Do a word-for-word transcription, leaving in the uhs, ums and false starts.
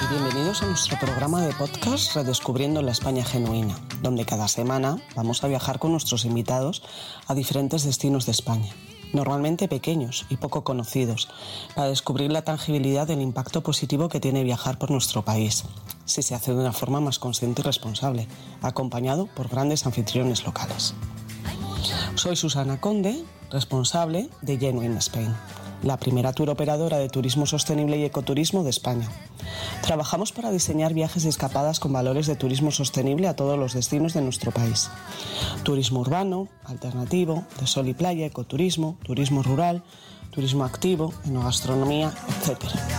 Bienvenidos a nuestro programa de podcast Redescubriendo la España Genuina, donde cada semana vamos a viajar con nuestros invitados a diferentes destinos de España, normalmente pequeños y poco conocidos, para descubrir la tangibilidad del impacto positivo que tiene viajar por nuestro país, si se hace de una forma más consciente y responsable, acompañado por grandes anfitriones locales. Soy Susana Conde, responsable de Genuine Spain, la primera tour operadora de turismo sostenible y ecoturismo de España. Trabajamos para diseñar viajes y escapadas con valores de turismo sostenible a todos los destinos de nuestro país. Turismo urbano, alternativo, de sol y playa, ecoturismo, turismo rural, turismo activo, enogastronomía, etcétera.